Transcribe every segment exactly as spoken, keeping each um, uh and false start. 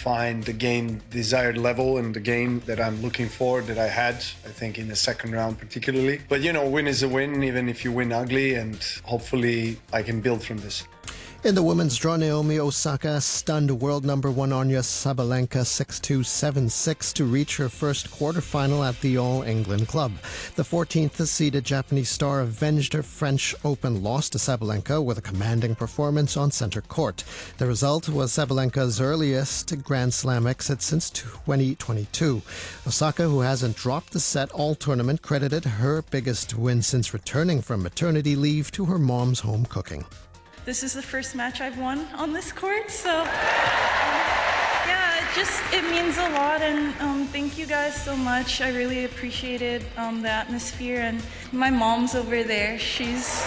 find the game desired level and the game that I'm looking for that I had, I think, in the second round particularly. But, you know, win is a win, even if you win ugly, and hopefully I can build from this. In the women's draw, Naomi Osaka stunned world number one Anya Sabalenka six two, seven six to reach her first quarterfinal at the All England Club. The fourteenth seeded Japanese star avenged her French Open loss to Sabalenka with a commanding performance on centre court. The result was Sabalenka's earliest Grand Slam exit since twenty twenty-two. Osaka, who hasn't dropped the set all tournament, credited her biggest win since returning from maternity leave to her mom's home cooking. This is the first match I've won on this court, so um, yeah, it just, it means a lot, and um, thank you guys so much. I really appreciated um, the atmosphere, and my mom's over there. She's,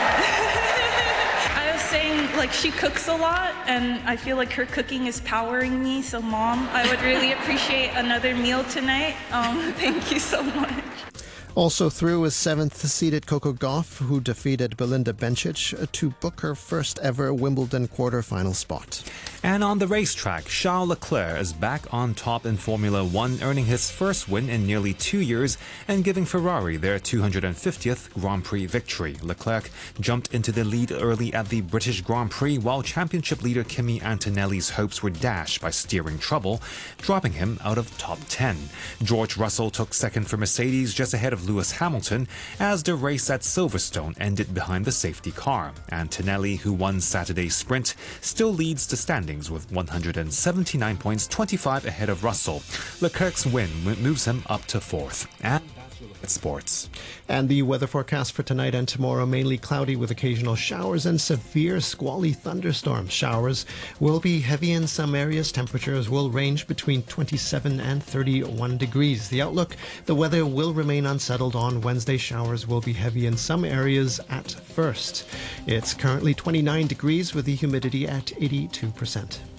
I was saying, like, she cooks a lot, and I feel like her cooking is powering me, so Mom, I would really appreciate another meal tonight. Um, thank you so much. Also through is seventh-seeded Coco Gauff, who defeated Belinda Bencic to book her first-ever Wimbledon quarter-final spot. And on the racetrack, Charles Leclerc is back on top in Formula One, earning his first win in nearly two years and giving Ferrari their two hundred fiftieth Grand Prix victory. Leclerc jumped into the lead early at the British Grand Prix, while championship leader Kimi Antonelli's hopes were dashed by steering trouble, dropping him out of top ten. George Russell took second for Mercedes, just ahead of Lewis Hamilton, as the race at Silverstone ended behind the safety car. Antonelli, who won Saturday's sprint, still leads the standings with one hundred seventy-nine points, twenty-five ahead of Russell. Leclerc's win moves him up to fourth. And that's a look at sports. And the weather forecast for tonight and tomorrow: mainly cloudy with occasional showers and severe squally thunderstorms. Showers will be heavy in some areas. Temperatures will range between twenty-seven and thirty-one degrees. The outlook: the weather will remain unsettled on Wednesday. Showers will be heavy in some areas at first. It's currently twenty-nine degrees with the humidity at eighty-two percent.